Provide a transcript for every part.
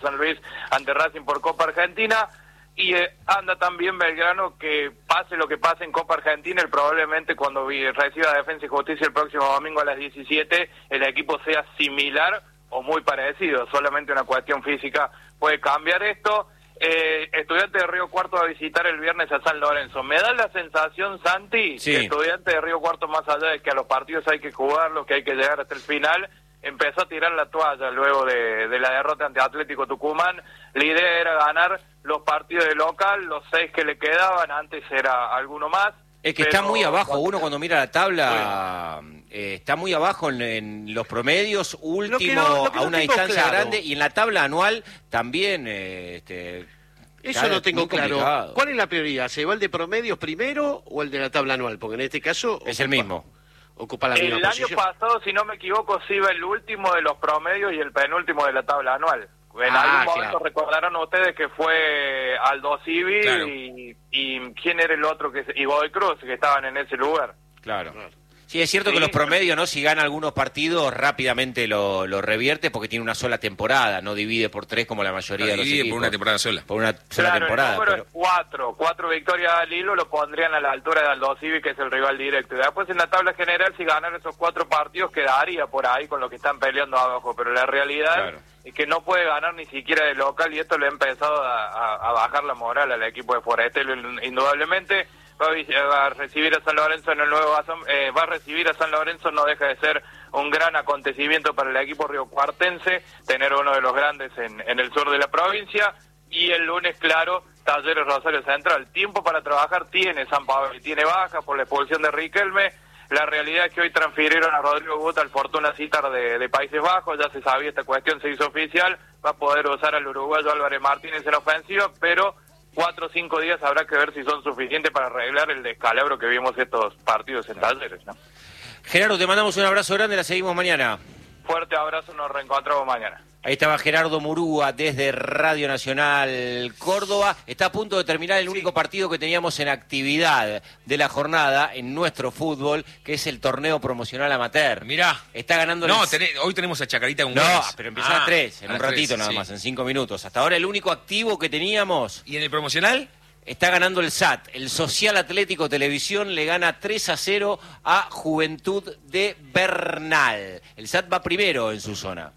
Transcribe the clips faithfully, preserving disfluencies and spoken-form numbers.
San Luis ante Racing por Copa Argentina, y eh, anda también Belgrano, que pase lo que pase en Copa Argentina, él probablemente cuando vi, reciba Defensa y Justicia el próximo domingo a las diecisiete, el equipo sea similar o muy parecido, solamente una cuestión física puede cambiar esto. Eh, Estudiante de Río Cuarto va a visitar el viernes a San Lorenzo. Me da la sensación, Santi, sí. que Estudiante de Río Cuarto, más allá de que a los partidos hay que jugarlos, que hay que llegar hasta el final, empezó a tirar la toalla luego de, de la derrota ante Atlético Tucumán. La idea era ganar los partidos de local, los seis que le quedaban, antes era alguno más. Es que pero... está muy abajo, uno cuando mira la tabla, eh, está muy abajo en, en los promedios, último Lo que no, lo que a no una tengo distancia claro. grande, y en la tabla anual también... Eh, este, Eso no tengo muy claro. complicado. ¿Cuál es la prioridad? ¿Se va el de promedios primero o el de la tabla anual? Porque en este caso... Es ocupa, el mismo. Ocupa la misma El posición. año pasado, si no me equivoco, se iba el último de los promedios y el penúltimo de la tabla anual. En Ah, algún momento claro. recordaron ustedes que fue Aldo Civi, Claro. y, y quién era el otro, que y Godoy Cruz, que estaban en ese lugar. Claro. Sí, es cierto Sí. que los promedios, ¿no? Si gana algunos partidos, rápidamente lo, lo revierte porque tiene una sola temporada, no divide por tres como la mayoría de los Divide equipos. por una temporada sola. Por una sola Claro, temporada. el número pero- es cuatro, cuatro victorias al hilo lo pondrían a la altura de Aldo Civi, que es el rival directo. Y después en la tabla general, si ganan esos cuatro partidos, quedaría por ahí con lo que están peleando abajo, pero la realidad Claro. es que no puede ganar ni siquiera de local, y esto le ha empezado a, a- a bajar la moral al equipo de Forestelo, indudablemente. Va a, vis- va a recibir a San Lorenzo en el nuevo Asom- eh, va a recibir a San Lorenzo, no deja de ser un gran acontecimiento para el equipo riocuartense, tener uno de los grandes en, en el sur de la provincia. Y el lunes, claro, Talleres Rosario Central. Tiempo para trabajar tiene San Pablo, y tiene baja por la expulsión de Riquelme. La realidad es que hoy transfirieron a Rodrigo Guta al Fortuna Citar de, de Países Bajos, ya se sabía, esta cuestión se hizo oficial, va a poder usar al uruguayo Álvarez Martínez en ofensiva, pero cuatro o cinco días habrá que ver si son suficientes para arreglar el descalabro que vimos estos partidos en Talleres, ¿no? Gerardo, te mandamos un abrazo grande, la seguimos mañana. Fuerte abrazo, nos reencontramos mañana. Ahí estaba Gerardo Murúa desde Radio Nacional Córdoba. Está a punto de terminar el único partido que teníamos en actividad de la jornada en nuestro fútbol, que es el torneo promocional amateur. Mirá. Está ganando... No, el... tené- hoy tenemos a Chacarita con No, goles. pero empieza Ah, a tres, en a un las ratito tres, nada sí. más, en cinco minutos. Hasta ahora el único activo que teníamos... ¿Y en el promocional? Está ganando el S A T, el Social Atlético Televisión le gana tres a cero a Juventud de Bernal. El S A T va primero en su zona.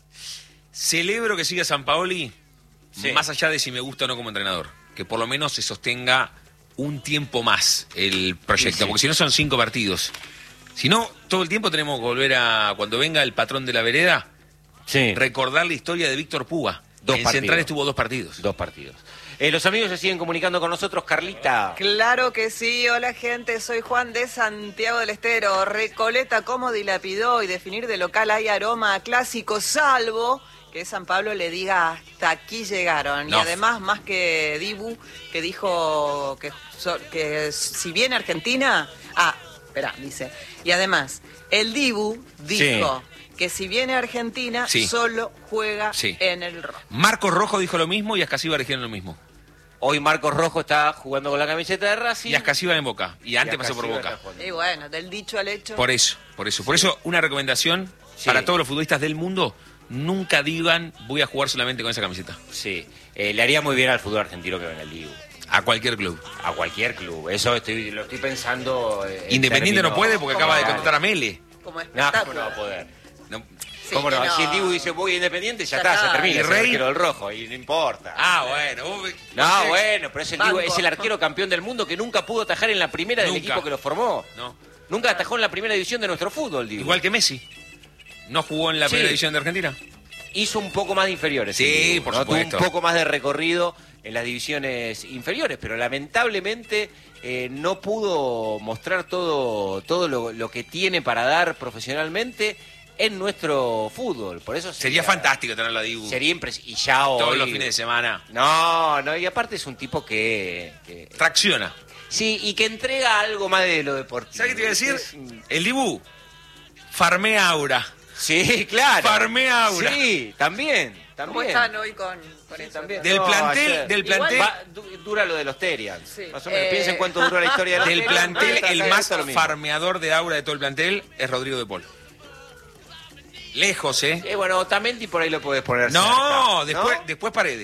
Celebro que siga Sampaoli, Sí. más allá de si me gusta o no como entrenador. Que por lo menos se sostenga un tiempo más el proyecto, Sí, sí. porque si no son cinco partidos. Si no, todo el tiempo tenemos que volver a, cuando venga el patrón de la vereda, Sí, recordar la historia de Víctor Púa. Dos en partidos. Central estuvo dos partidos. dos partidos. Eh, los amigos se siguen comunicando con nosotros. Carlita. Claro que sí, hola gente, soy Juan de Santiago del Estero. Recoleta, cómo dilapidó y definir de local hay aroma a clásico, salvo que San Pablo le diga hasta aquí llegaron. No. Y además, más que Dibu, que dijo que, so- que si viene Argentina... Ah, espera, dice. Y además, el Dibu dijo... que si viene Argentina, Sí. solo juega Sí. en el rojo. Marcos Rojo dijo lo mismo y Ascasíbar dijeron lo mismo. Hoy Marcos Rojo está jugando con la camiseta de Racing. Y Ascasíbar en Boca. Y antes Y pasó por Ascasíbar Boca. está jugando. Y bueno, del dicho al hecho... Por eso, por eso. Por eso, una recomendación Sí. para todos los futbolistas del mundo: nunca digan voy a jugar solamente con esa camiseta. Sí, eh, le haría muy bien al fútbol argentino que venga el Dibu. A cualquier club. A cualquier club. Eso estoy, lo estoy pensando. eh, en Independiente no términos- puede porque acaba de Claro. contratar a Mele. Como No, espectáculo. ¿cómo no va a poder? No. Sí, ¿Cómo no? que no. Si el Dibu dice voy a Independiente, ya, Ya está, está. se termina. ¿Y Es el Rey? arquero del rojo y no importa. Ah, bueno. vos- No, bueno, pero es el, Dibu, Banco. es el arquero campeón del mundo que nunca pudo atajar en la primera del Nunca. equipo que lo formó. No. Nunca atajó en la primera división de nuestro fútbol, Dibu. Igual que Messi. ¿No jugó en la Sí. primera división de Argentina? Hizo un poco más de inferiores. Sí, el Dibu, por ¿no? supuesto. Tuvo un poco más de recorrido en las divisiones inferiores, pero lamentablemente eh, no pudo mostrar todo, todo lo, lo que tiene para dar profesionalmente en nuestro fútbol. Por eso Sería fantástico tenerlo a Dibu. Sería impresionante. Y ya hoy... Todos los fines de semana. No, no, y aparte es un tipo que, que- Tracciona. Sí, y que entrega algo más de lo deportivo. ¿Sabes qué te iba a decir? Es un- El Dibu farmea aura. Sí, claro. Farmea aura. Sí, también, ¿Cómo también. están hoy con, con eso? también. Del No, plantel, ayer- del Igual- plantel, Va, du- dura lo de los Terians. Sí. Más o menos. Eh, Piensen cuánto duró la historia de los del Terians. plantel, Acá el está más lo mismo. farmeador de aura de todo el plantel es Rodrigo de Paul. Lejos, ¿eh? Eh, bueno, Otamendi por ahí lo podés poner No, cerca, después, ¿no? después Paredes.